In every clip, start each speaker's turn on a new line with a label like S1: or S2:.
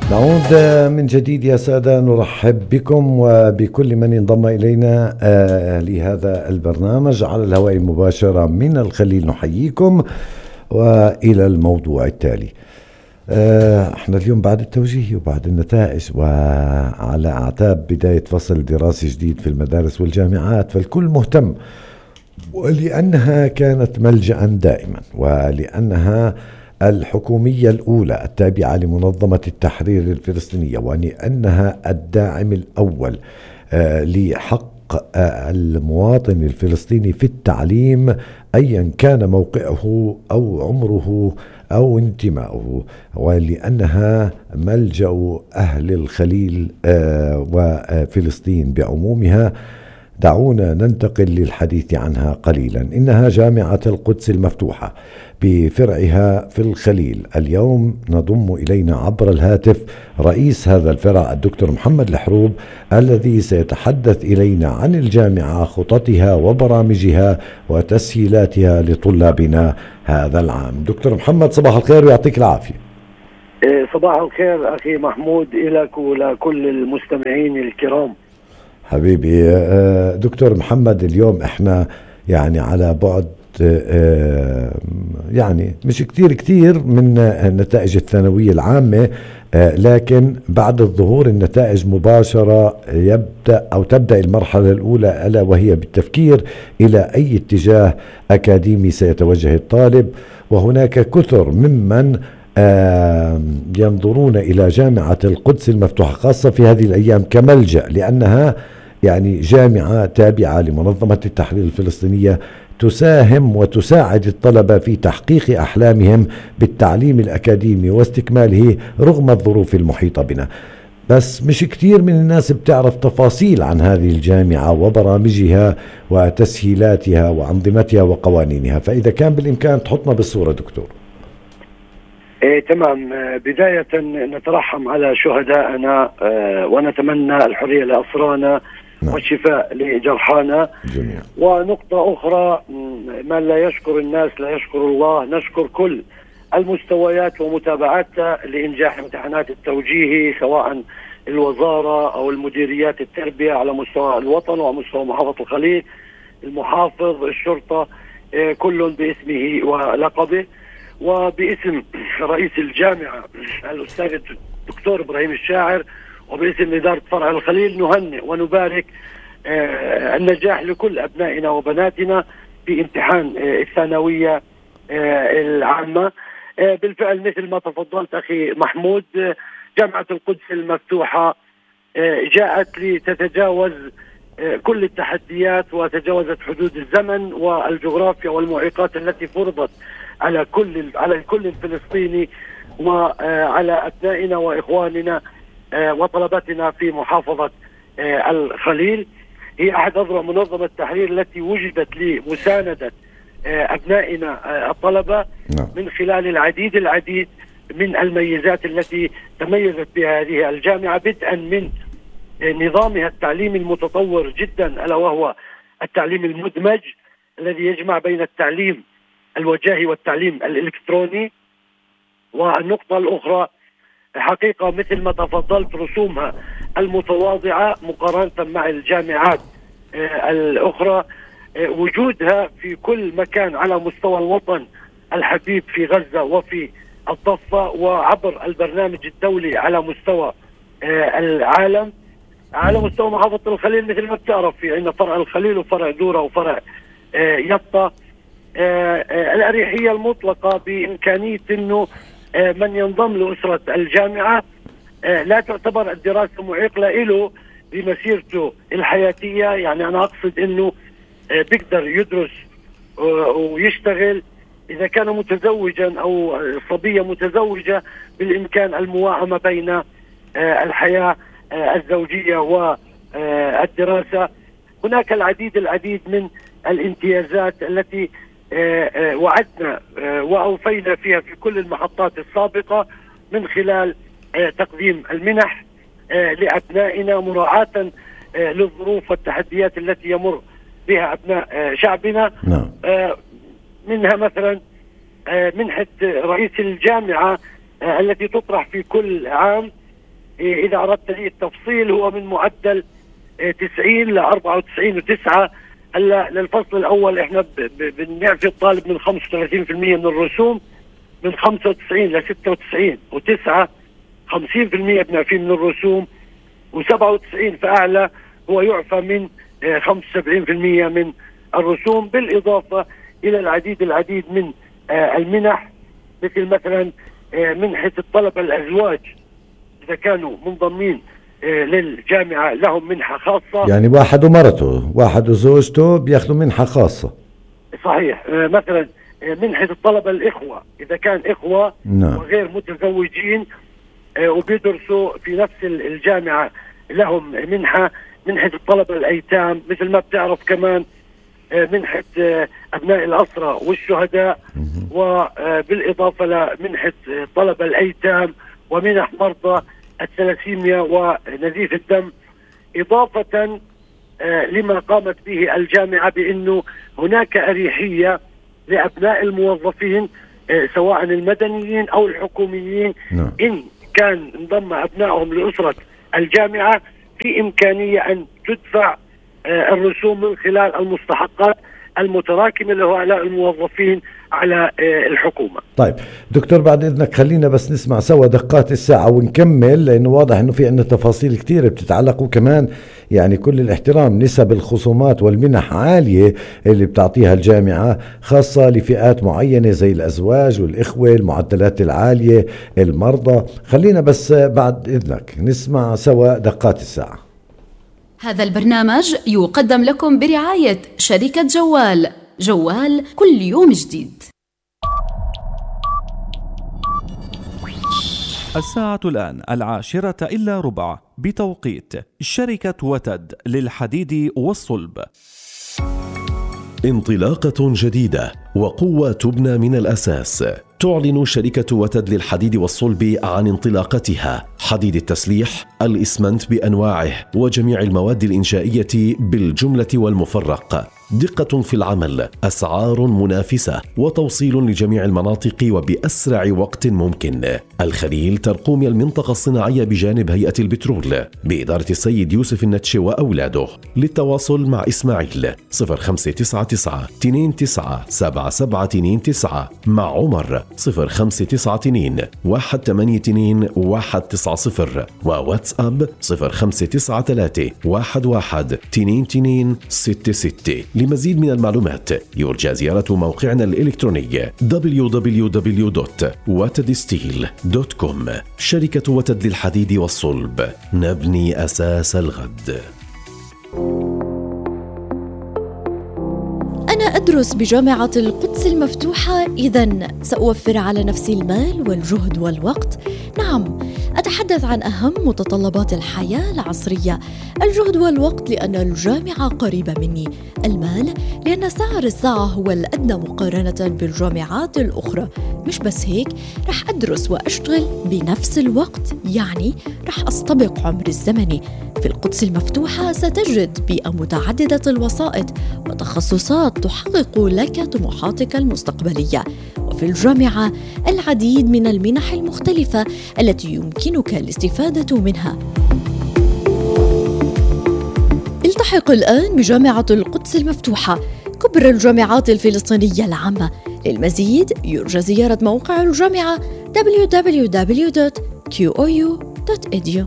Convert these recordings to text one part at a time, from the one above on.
S1: نعود من جديد يا سادة، نرحب بكم وبكل من انضم إلينا لهذا البرنامج على الهواء مباشرة من الخليل. نحييكم وإلى الموضوع التالي. احنا اليوم بعد التوجيه وبعد النتائج وعلى أعتاب بداية فصل دراسي جديد في المدارس والجامعات، فالكل مهتم، ولأنها كانت ملجأ دائما، ولأنها الحكومية الأولى التابعة لمنظمة التحرير الفلسطينية، ولأنها الداعم الأول لحق المواطن الفلسطيني في التعليم أيا كان موقعه أو عمره أو انتماؤه، ولأنها ملجأ أهل الخليل وفلسطين بعمومها. دعونا ننتقل للحديث عنها قليلا. إنها جامعة القدس المفتوحة بفرعها في الخليل. اليوم نضم إلينا عبر الهاتف رئيس هذا الفرع الدكتور محمد الحروب، الذي سيتحدث إلينا عن الجامعة، خططها وبرامجها وتسهيلاتها لطلابنا هذا العام. دكتور محمد، صباح الخير ويعطيك العافية.
S2: صباح الخير أخي محمود، إليك ولكل المستمعين الكرام.
S1: حبيبي دكتور محمد، اليوم احنا يعني على بعد يعني مش كتير من نتائج الثانوية العامة، لكن بعد الظهور النتائج مباشرة تبدأ المرحلة الأولى، ألا وهي بالتفكير إلى أي اتجاه أكاديمي سيتوجه الطالب. وهناك كثر ممن ينظرون إلى جامعة القدس المفتوحة خاصة في هذه الأيام كملجأ، لأنها يعني جامعة تابعة لمنظمة التحرير الفلسطينية، تساهم وتساعد الطلبة في تحقيق أحلامهم بالتعليم الأكاديمي واستكماله رغم الظروف المحيطة بنا. بس مش كتير من الناس بتعرف تفاصيل عن هذه الجامعة وبرامجها وتسهيلاتها وأنظمتها وقوانينها، فإذا كان بالإمكان تحطنا بالصورة دكتور.
S2: تمام. بداية نترحم على شهدائنا ونتمنى الحرية لأسرانا والشفاء لجرحانا
S1: جميعا.
S2: ونقطة أخرى، من لا يشكر الناس لا يشكر الله. نشكر كل المستويات ومتابعتها لإنجاح امتحانات التوجيهي، سواء الوزارة أو المديريات التربية على مستوى الوطن ومستوى محافظة الخليل، المحافظ، الشرطة، كل باسمه ولقبه. وباسم رئيس الجامعة الأستاذ الدكتور إبراهيم الشاعر وباسم إدارة فرع الخليل نهنئ ونبارك النجاح لكل أبنائنا وبناتنا في امتحان الثانوية العامة. بالفعل مثل ما تفضلت أخي محمود، جامعة القدس المفتوحة جاءت لتتجاوز كل التحديات وتجاوزت حدود الزمن والجغرافيا والمعيقات التي فرضت على الكل الفلسطيني وعلى أبنائنا وإخواننا وطلبتنا في محافظة الخليل. هي أحد أذرع منظمة التحرير التي وجدت لمساندة أبنائنا الطلبة من خلال العديد من الميزات التي تميزت بها هذه الجامعة، بدءا من نظامها التعليمي المتطور جدا، ألا وهو التعليم المدمج الذي يجمع بين التعليم الوجاهي والتعليم الإلكتروني. والنقطة الأخرى حقيقة مثل ما تفضلت، رسومها المتواضعة مقارنة مع الجامعات الأخرى، وجودها في كل مكان على مستوى الوطن الحبيب في غزة وفي الضفة، وعبر البرنامج الدولي على مستوى العالم. على مستوى محافظة الخليل مثل ما بتعرف، في عندنا فرع الخليل وفرع دورة وفرع يطا. الأريحية المطلقة بإمكانية أنه من ينضم لأسرة الجامعة لا تعتبر الدراسة معيق له بمسيرته الحياتية. يعني أنا أقصد أنه بيقدر يدرس ويشتغل. إذا كان متزوجا أو صبية متزوجة بالإمكان المواءمة بين الحياة الزوجية والدراسة. هناك العديد من الامتيازات التي وعدنا وأوفينا فيها في كل المحطات السابقة، من خلال تقديم المنح لأبنائنا مراعاة للظروف والتحديات التي يمر بها أبناء شعبنا. منها مثلا منحة رئيس الجامعة التي تطرح في كل عام إذا أردت لي التفصيل هو من معدل 90 ل 94.9. هلا للفصل الأول إحنا بنعفي الطالب من 35% من الرسوم، من 95 ل 96.9 50% بنعفيه من الرسوم، و97 فأعلى هو يعفى من 75% من الرسوم، بالإضافة إلى العديد من المنح، مثل مثلا منحة الطلبة الأزواج إذا كانوا منضمين للجامعة لهم منحة خاصة.
S1: يعني واحد ومرته، واحد وزوجته بياخذوا منحة خاصة.
S2: صحيح. مثلا منحة الطلبة الإخوة إذا كان إخوة وغير متزوجين وبيدرسوا في نفس الجامعة لهم منحة الطلبة الأيتام، مثل ما بتعرف كمان منحة أبناء الأسرى والشهداء، وبالإضافة لمنحة طلبة الأيتام ومنح مرضى الثلاسيميا ونزيف الدم، إضافة لما قامت به الجامعة بأنه هناك أريحية لأبناء الموظفين سواء المدنيين أو الحكوميين. إن كان انضم أبنائهم لأسرة الجامعة في إمكانية أن تدفع الرسوم من خلال المستحقات المتراكمة لهؤلاء الموظفين على الحكومة.
S1: طيب دكتور، بعد إذنك خلينا بس نسمع سوا دقات الساعة ونكمل، لأنه واضح أنه في عندنا تفاصيل كتير بتتعلق، وكمان يعني كل الاحترام نسب الخصومات والمنح عالية اللي بتعطيها الجامعة، خاصة لفئات معينة زي الأزواج والإخوة، المعدلات العالية، المرضى. خلينا بس بعد إذنك نسمع سوا دقات الساعة.
S3: هذا البرنامج يقدم لكم برعاية شركة جوال كل يوم جديد.
S4: الساعة الآن 10:10 بتوقيت شركة وتد للحديد والصلب.
S5: انطلاقة جديدة وقوة تبنى من الأساس. تعلن شركة وتد للحديد والصلب عن انطلاقتها حديد التسليح، الإسمنت بأنواعه وجميع المواد الإنشائية بالجملة والمفرق. دقة في العمل، أسعار منافسة، وتوصيل لجميع المناطق وبأسرع وقت ممكن. الخليل ترقومي المنطقة الصناعية بجانب هيئة البترول بإدارة السيد يوسف النتش وأولاده. للتواصل مع إسماعيل 0599 29 7729، مع عمر 0592 182 190، وواتساب 0593 11 22 66. لمزيد من المعلومات يرجى زيارة موقعنا الإلكتروني www.watedsteel.com. شركة وتد للحديد والصلب، نبني أساس الغد.
S6: أنا أدرس بجامعة القدس المفتوحة، إذن سأوفر على نفسي المال والجهد والوقت. نعم، أتحدث عن أهم متطلبات الحياة العصرية: الجهد والوقت لأن الجامعة قريبة مني، المال لأن سعر الساعة هو الأدنى مقارنة بالجامعات الأخرى. مش بس هيك، رح أدرس وأشتغل بنفس الوقت، يعني رح أستبق عمري الزمني. في القدس المفتوحة ستجد بيئة متعددة الوسائط وتخصصات تحقق لك طموحاتك المستقبلية، وفي الجامعة العديد من المنح المختلفة التي يمكنك الاستفادة منها. التحق الآن بجامعة القدس المفتوحة، كبرى الجامعات الفلسطينية العامة. للمزيد يرجى زيارة موقع الجامعة www.qou.edu.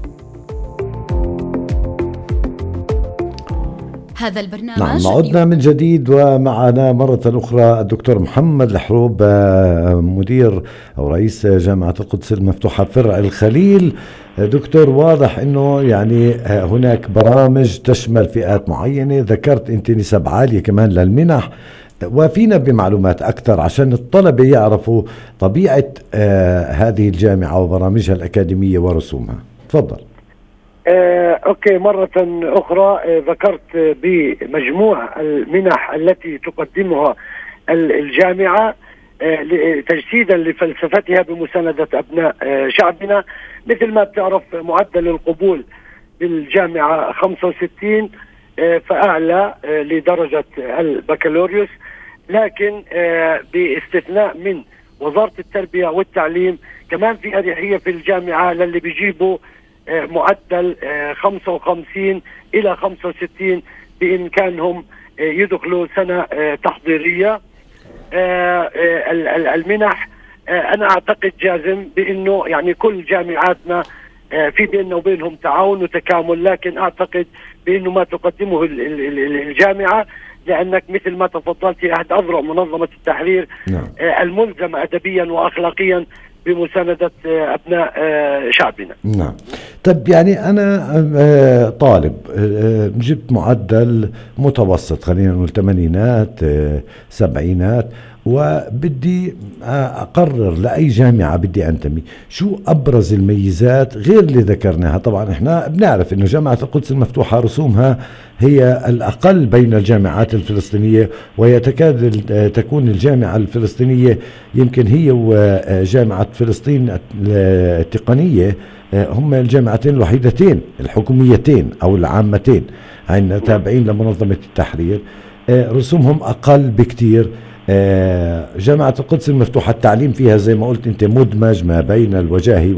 S3: هذا البرنامج.
S1: نعم، عدنا من جديد ومعنا مرة أخرى الدكتور محمد الحروب، مدير أو رئيس جامعة القدس المفتوحة فرع الخليل. دكتور، واضح أنه يعني هناك برامج تشمل فئات معينة، ذكرت أنت نسب عالية كمان للمنح، وفينا بمعلومات أكثر عشان الطلبة يعرفوا طبيعة هذه الجامعة وبرامجها الأكاديمية ورسومها. تفضل.
S2: أوكي، مرة أخرى ذكرت بمجموع المنح التي تقدمها الجامعة تجسيدا لفلسفتها بمساندة أبناء شعبنا. مثل ما بتعرف معدل القبول بالجامعة 65 فأعلى لدرجة البكالوريوس، لكن باستثناء من وزارة التربية والتعليم كمان في أريحية في الجامعة للي بيجيبوا معدل 55 إلى 65 بإمكانهم يدخلوا سنة تحضيرية. المنح أنا أعتقد جازم بأنه يعني كل جامعاتنا في بيننا وبينهم تعاون وتكامل، لكن أعتقد بأنه ما تقدمه الجامعة، لأنك مثل ما تفضلت أحد أذرع منظمة التحرير الملزمة أدبيا وأخلاقيا بمساندة أبناء شعبنا.
S1: نعم. طب يعني أنا طالب جبت معدل متوسط، خلينا نقول 80 70، وبدي أقرر لأي جامعة بدي أنتمي، شو أبرز الميزات غير اللي ذكرناها؟ طبعا إحنا بنعرف إنه جامعة القدس المفتوحة رسومها هي الأقل بين الجامعات الفلسطينية، ويتكاد تكون الجامعة الفلسطينية يمكن هي وجامعة فلسطين التقنية هم الجامعتين الوحيدتين الحكوميتين أو العامتين عندنا تابعين لمنظمة التحرير، رسومهم أقل بكتير. جامعة القدس المفتوحة التعليم فيها زي ما قلت أنت مدمج ما بين الوجاهي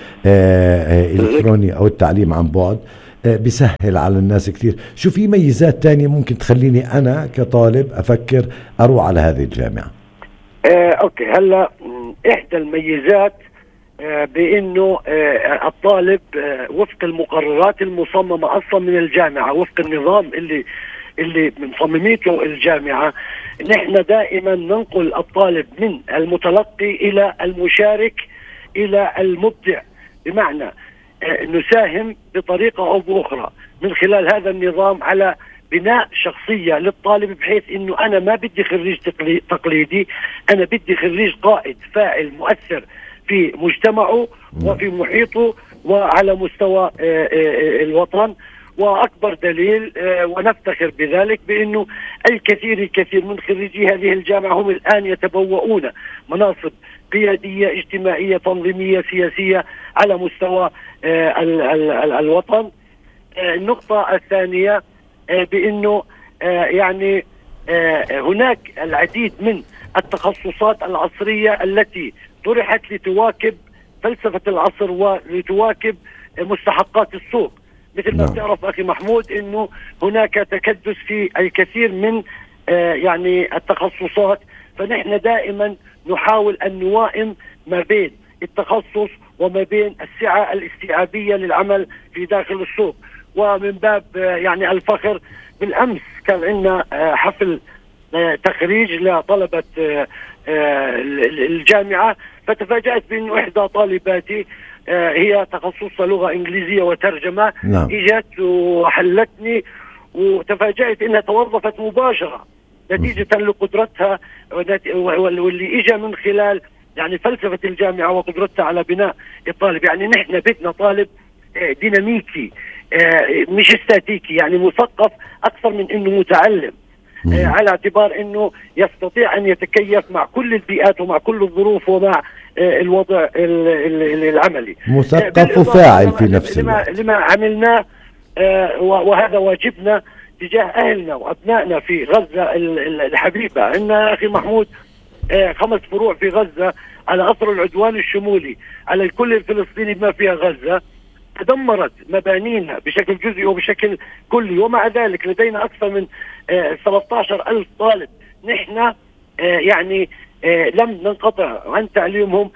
S1: والإلكتروني أو التعليم عن بعد، بيسهل على الناس كتير. شو في ميزات تانية ممكن تخليني أنا كطالب أفكر أروح على هذه الجامعة؟
S2: أوكي، هلا إحدى الميزات بأنه الطالب وفق المقررات المصممة أصلا من الجامعة، وفق النظام اللي مصمميته الجامعة، نحن دائما ننقل الطالب من المتلقي إلى المشارك إلى المبدع، بمعنى نساهم بطريقة أو بأخرى من خلال هذا النظام على بناء شخصية للطالب، بحيث أنه أنا ما بدي خريج تقليدي، أنا بدي خريج قائد فاعل مؤثر في مجتمعه وفي محيطه وعلى مستوى الوطن. وأكبر دليل ونفتخر بذلك بأنه الكثير من خريجي هذه الجامعة هم الآن يتبوؤون مناصب قيادية اجتماعية تنظيمية سياسية على مستوى الوطن. النقطة الثانية بأنه يعني هناك العديد من التخصصات العصرية التي طرحت لتواكب فلسفة العصر ولتواكب مستحقات السوق. مثل ما بتعرف أخي محمود أنه هناك تكدس في الكثير من يعني التخصصات، فنحن دائما نحاول أن نوائم ما بين التخصص وما بين السعة الاستيعابية للعمل في داخل السوق. ومن باب يعني الفخر، بالأمس كان عندنا حفل تخريج لطلبة الجامعة، فتفاجأت بأنه إحدى طالباتي هي تخصصها لغة إنجليزية وترجمة، إجت وحلتني وتفاجأت إنها توظفت مباشرة نتيجة لقدرتها، واللي إجا من خلال يعني فلسفة الجامعة وقدرتها على بناء الطالب. يعني نحن بدنا طالب ديناميكي مش استاتيكي، يعني مثقف أكثر من إنه متعلم، على اعتبار إنه يستطيع أن يتكيف مع كل البيئات ومع كل الظروف ومع الوضع العملي،
S1: مثقف وفاعل في نفس الوقت
S2: لما عملناه. وهذا واجبنا تجاه أهلنا وأبنائنا في غزة الحبيبة. عندنا أخي محمود 5 فروع في غزة على أثر العدوان الشمولي على الكل الفلسطيني بما فيها غزة، تدمرت مبانينا بشكل جزئي وبشكل كلي، ومع ذلك لدينا أكثر من 13,000 طالب نحن يعني لم ننقطع عن تعليمهم،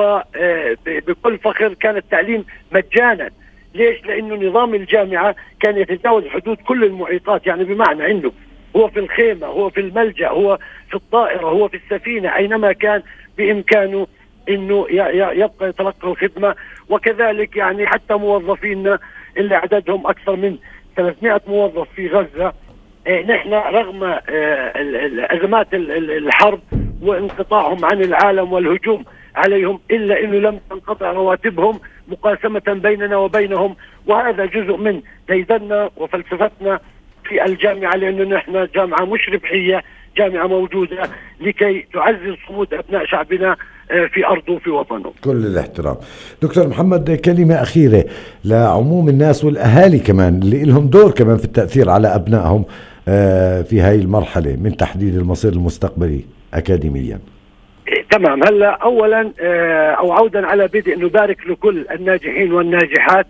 S2: وبكل فخر كان التعليم مجانا. ليش؟ لأنه نظام الجامعة كان يتجاوز حدود كل المعيقات، يعني بمعنى أنه هو في الخيمة، هو في الملجأ، هو في الطائرة، هو في السفينة، أينما كان بإمكانه أنه يبقى يتلقى الخدمة. وكذلك يعني حتى موظفينا اللي عددهم أكثر من 300 موظف في غزة، نحن رغم أزمات الحرب وانقطاعهم عن العالم والهجوم عليهم، إلا أنه لم تنقطع رواتبهم مقاسمة بيننا وبينهم. وهذا جزء من ديدننا وفلسفتنا في الجامعة، لأنه نحن جامعة مش ربحية، جامعة موجودة لكي تعزز صمود أبناء شعبنا في أرضه وفي وطنه.
S1: كل الاحترام. دكتور محمد، كلمة أخيرة لعموم الناس والأهالي كمان اللي لهم دور كمان في التأثير على أبنائهم في هاي المرحلة من تحديد المصير المستقبلي أكاديميا.
S2: تمام. هلا أولا أو عودا على بدء نبارك لكل الناجحين والناجحات،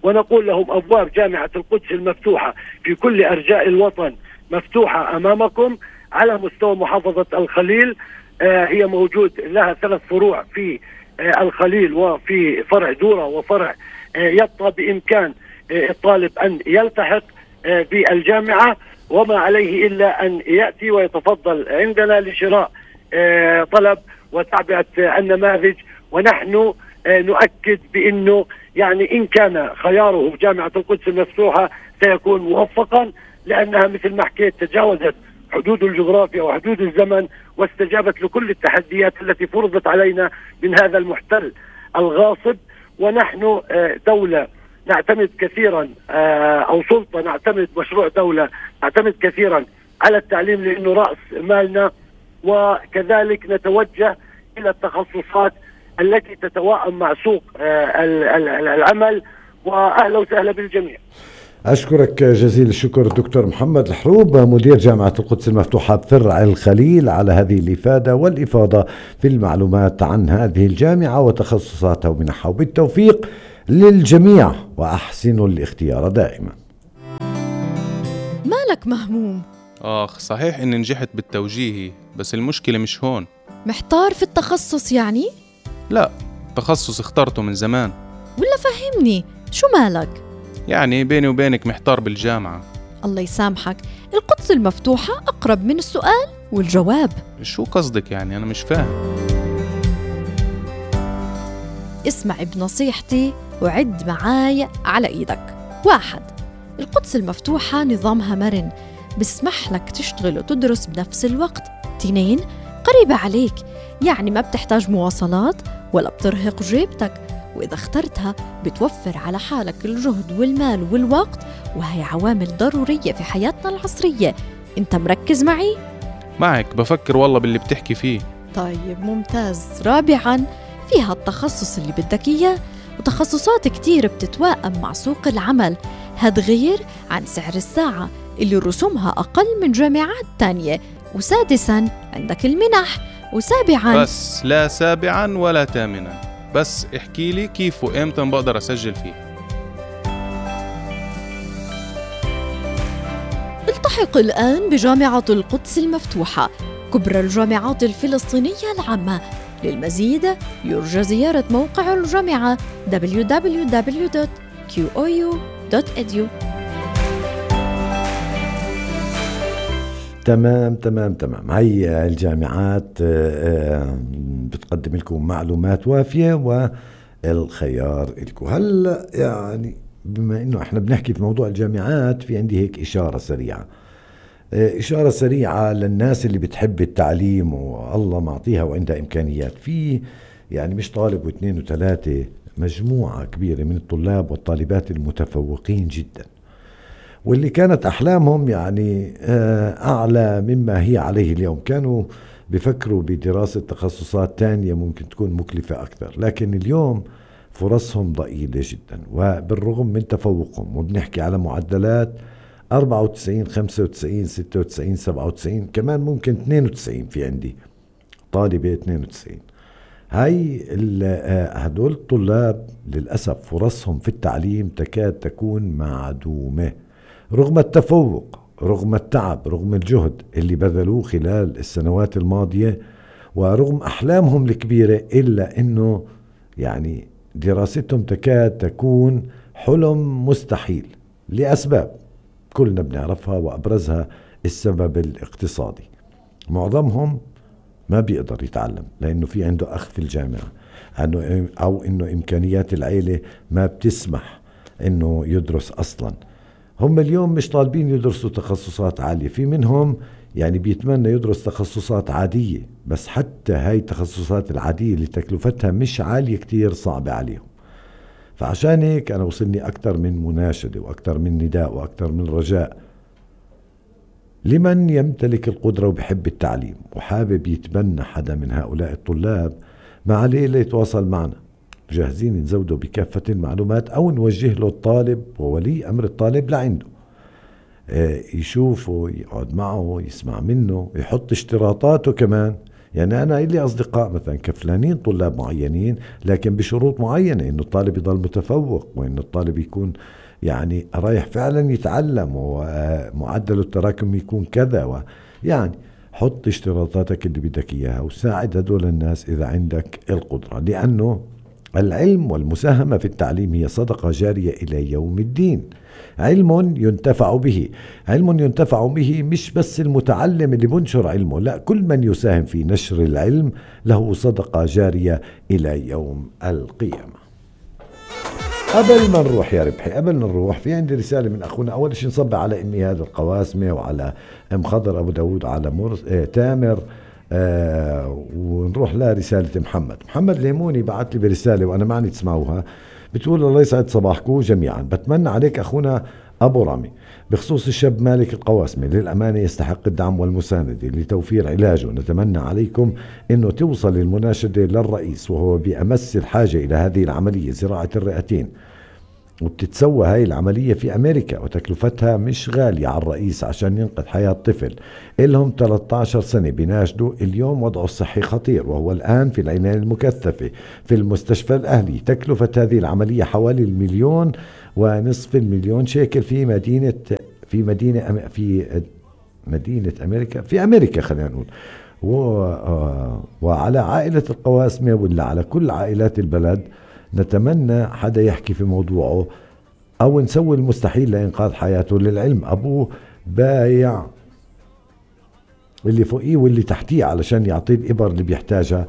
S2: ونقول لهم أبواب جامعة القدس المفتوحة في كل أرجاء الوطن مفتوحة أمامكم. على مستوى محافظة الخليل هي موجود لها 3 فروع في الخليل وفي فرع دورة وفرع يبقى بإمكان الطالب أن يلتحق بالجامعة، وما عليه إلا أن يأتي ويتفضل عندنا لشراء طلب وتعبئة النماذج. ونحن نؤكد بأنه يعني إن كان خياره جامعة القدس المفتوحة سيكون موفقا، لأنها مثل ما حكيت تجاوزت حدود الجغرافيا وحدود الزمن واستجابت لكل التحديات التي فرضت علينا من هذا المحتل الغاصب. ونحن دولة نعتمد كثيرا أو سلطة نعتمد مشروع دولة نعتمد كثيرا على التعليم لأنه رأس مالنا، وكذلك نتوجه إلى التخصصات التي تتوائم مع سوق العمل. وأهلا وسهلا بالجميع.
S1: أشكرك جزيل الشكر دكتور محمد الحروب مدير جامعة القدس المفتوحة بفرع الخليل على هذه الإفادة والإفاضة في المعلومات عن هذه الجامعة وتخصصاتها ومنحها، وبالتوفيق للجميع وأحسنوا الاختيار دائما.
S6: مالك مهموم؟
S7: صحيح إني نجحت بالتوجيهي، بس المشكلة مش هون.
S6: محتار في التخصص يعني؟
S7: لا، تخصص اخترته من زمان.
S6: ولا فهمني شو مالك؟
S7: يعني بيني وبينك محتار بالجامعة.
S6: الله يسامحك، القدس المفتوحة أقرب من السؤال والجواب.
S7: شو قصدك يعني؟ أنا مش فاهم.
S6: اسمع بنصيحتي وعد معاي على إيدك. 1. القدس المفتوحة نظامها مرن، بسمح لك تشتغل وتدرس بنفس الوقت. 2. قريبة عليك، يعني ما بتحتاج مواصلات ولا بترهق جيبتك، وإذا اخترتها بتوفر على حالك الجهد والمال والوقت، وهي عوامل ضرورية في حياتنا العصرية. انت مركز معي؟
S7: معك، بفكر والله باللي بتحكي فيه.
S6: طيب ممتاز. 4. فيها التخصص اللي بدك إياه، وتخصصات كتير بتتوائم مع سوق العمل، هاد غير عن سعر الساعة اللي رسومها أقل من جامعات تانية. وسادساً عندك المنح. وسابعاً
S7: بس لا سابعاً ولا ثامناً، بس احكي لي كيف وإمتى بقدر أسجل فيه.
S6: التحق الآن بجامعة القدس المفتوحة، كبرى الجامعات الفلسطينية العامة. للمزيد يرجى زيارة موقع الجامعة www.qou.edu.
S1: تمام. هي الجامعات بتقدم لكم معلومات وافية والخيار لكم. هلا يعني بما انه احنا بنحكي في موضوع الجامعات، في عندي هيك إشارة سريعة للناس اللي بتحب التعليم والله معطيها وعندها إمكانيات. في يعني مش طالب واثنين وثلاثة، مجموعة كبيرة من الطلاب والطالبات المتفوقين جدا، واللي كانت أحلامهم يعني أعلى مما هي عليه اليوم. كانوا بيفكروا بدراسة تخصصات تانية ممكن تكون مكلفة أكثر، لكن اليوم فرصهم ضئيلة جدا وبالرغم من تفوقهم. وبنحكي على معدلات 94 95 96 97 كمان ممكن 92. في عندي طالبة 92. هدول الطلاب للأسف فرصهم في التعليم تكاد تكون معدومة، رغم التفوق، رغم التعب، رغم الجهد اللي بذلوه خلال السنوات الماضية، ورغم أحلامهم الكبيرة، إلا أنه يعني دراستهم تكاد تكون حلم مستحيل لأسباب كلنا بنعرفها، وأبرزها السبب الاقتصادي. معظمهم ما بيقدر يتعلم لأنه في عنده أخ في الجامعة، أو أنه إمكانيات العيلة ما بتسمح أنه يدرس أصلا. هم اليوم مش طالبين يدرسوا تخصصات عالية، في منهم يعني بيتمنى يدرس تخصصات عادية، بس حتى هاي التخصصات العادية اللي تكلفتها مش عالية كتير صعبة عليهم. فعشان هيك أنا وصلني أكتر من مناشدة وأكتر من نداء وأكتر من رجاء لمن يمتلك القدرة وبحب التعليم وحابب يتبنى حدا من هؤلاء الطلاب، ما عليه ليتواصل معنا، جاهزين نزوده بكافة المعلومات، أو نوجه له الطالب وولي أمر الطالب لعنده، يشوفه، يقعد معه، يسمع منه، يحط اشتراطاته كمان، يعني أنا إلي أصدقاء مثلا كفلانين طلاب معينين لكن بشروط معينة، إنه الطالب يضل متفوق، وإنه الطالب يكون يعني رايح فعلا يتعلم، ومعدل التراكم يكون كذا، يعني حط اشتراطاتك اللي بدك إياها وساعد هدول الناس إذا عندك القدرة، لأنه العلم والمساهمة في التعليم هي صدقة جارية إلى يوم الدين. علم ينتفع به، علم ينتفع به مش بس المتعلم اللي بنشر علمه، لا، كل من يساهم في نشر العلم له صدقة جارية إلى يوم القيامة. قبل ما نروح يا ربحي، قبل ما نروح، في عندي رسالة من أخونا. أول شيء نصب على أمي هذا القواسمة، وعلى أم خضر أبو داود، على تامر، ونروح لرسالة محمد ليموني بعت لي برسالة وأنا معني تسمعوها، بتقول الله يسعد صباحكم جميعا، بتمنى عليك أخونا أبو رامي بخصوص الشاب مالك القواسمة، للأمانة يستحق الدعم والمساندة لتوفير علاجه. نتمنى عليكم أنه توصل المناشدة للرئيس، وهو بأمس الحاجة إلى هذه العملية، زراعة الرئتين، وبتتسوى هاي العملية في أمريكا وتكلفتها مش غالية على الرئيس عشان ينقذ حياة طفل إلهم 13 سنة بيناشدوا. اليوم وضعه الصحي خطير، وهو الآن في العناية المكثفة في المستشفى الأهلي. تكلفة هذه العملية حوالي 1.5 مليون شيكل في مدينة أمريكا، في أمريكا خلينا نقول. وعلى عائلة القواسمة ولا على كل عائلات البلد، نتمنى حدا يحكي في موضوعه أو نسوي المستحيل لإنقاذ حياته. للعلم أبوه بايع اللي فوقيه واللي تحتيه علشان يعطيه الإبر اللي بيحتاجها،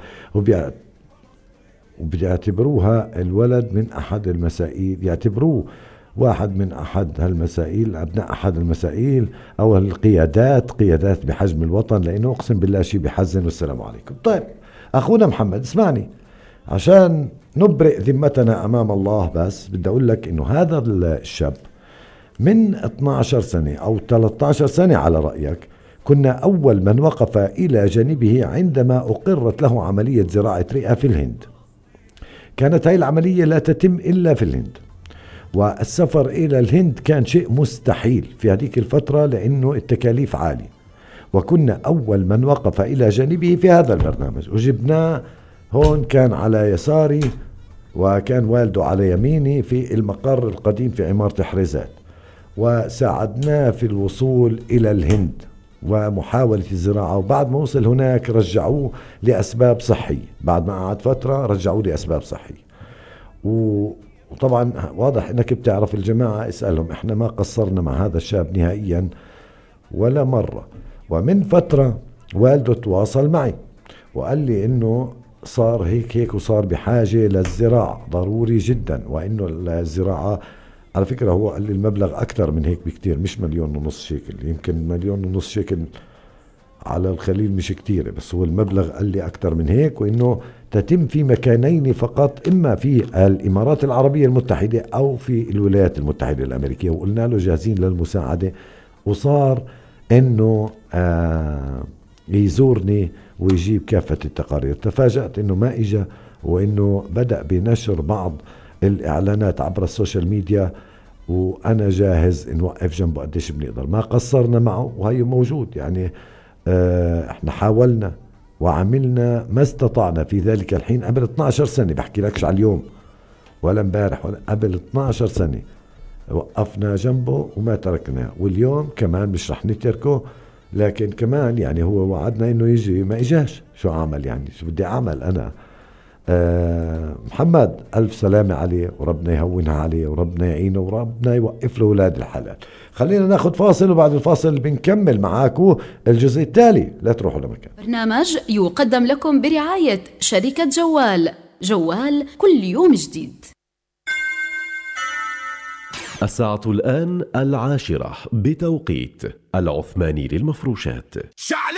S1: وبيعتبروها الولد من أحد المسائل، يعتبروه واحد من أحد هالمسائل، أبناء أحد المسائل أو قيادات بحجم الوطن، لأنه أقسم بالله شيء بيحزن. والسلام عليكم. طيب أخونا محمد اسمعني، عشان نبرئ ذمتنا أمام الله، بس بدي أقول لك إنه هذا الشاب من 12 سنة أو 13 سنة على رأيك، كنا أول من وقف إلى جانبه عندما أقرت له عملية زراعة رئة في الهند. كانت هاي العملية لا تتم إلا في الهند، والسفر إلى الهند كان شيء مستحيل في هذيك الفترة لأنه التكاليف عالية، وكنا أول من وقف إلى جانبه في هذا البرنامج، وجبناه هون، كان على يساري وكان والده على يميني في المقر القديم في عمارة حريزات، وساعدناه في الوصول إلى الهند ومحاولة الزراعة. وبعد ما وصل هناك رجعوه لأسباب صحية، بعد ما قعد فترة رجعوه لأسباب صحية. وطبعا واضح انك بتعرف الجماعة، اسألهم، احنا ما قصرنا مع هذا الشاب نهائيا ولا مرة. ومن فترة والده تواصل معي وقال لي انه صار هيك وصار بحاجة للزراعة ضروري جدا، وانه الزراعة على فكرة هو قال لي المبلغ اكثر من هيك بكتير، مش 1.5 مليون شيكل، يمكن 1.5 مليون شيكل على الخليل مش كتير، بس هو المبلغ قال لي اكثر من هيك، وانه تتم في مكانين فقط، إما في الإمارات العربية المتحدة أو في الولايات المتحدة الأمريكية. وقلنا له جاهزين للمساعدة، وصار إنه يزورني ويجيب كافة التقارير. تفاجأت إنه ما إجا، وإنه بدأ بنشر بعض الإعلانات عبر السوشيال ميديا، وأنا جاهز نوقف جنبه قديش بنقدر. ما قصرنا معه، وهي موجود يعني. احنا حاولنا وعملنا ما استطعنا في ذلك الحين قبل 12 سنة، بحكي لكش على اليوم ولا امبارح ولا قبل 12 سنة، وقفنا جنبه وما تركناه. واليوم كمان مش رح نتركه، لكن كمان يعني هو وعدنا انه يجي، ما اجاش. شو اعمل يعني؟ شو بدي اعمل انا؟ محمد ألف سلامة عليه، وربنا يهونها عليه، وربنا يعينه، وربنا يوقف له ولاد الحلال. خلينا ناخد فاصل، وبعد الفاصل بنكمل معاكم الجزء التالي. لا تروحوا لمكان.
S3: برنامج يقدم لكم برعاية شركة جوال كل يوم جديد.
S5: الساعة الآن 10:00 بتوقيت العثماني للمفروشات.